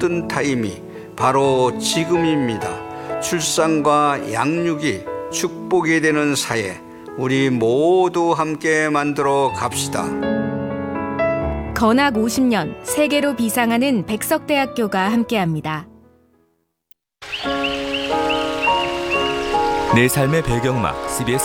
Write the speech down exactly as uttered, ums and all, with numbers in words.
들뜬 타임이 바로 지금입니다. 출산과 양육이 축복이 되는 사회, 우리 모두 함께 만들어 갑시다. 건학 오십 년 세계로 비상하는 백석대학교가 함께합니다. 내 삶의 배경막 씨비에스